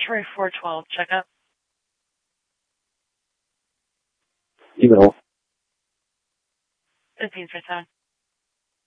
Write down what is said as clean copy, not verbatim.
Laboratory 412, checkup. Keep it off. 15 for 7.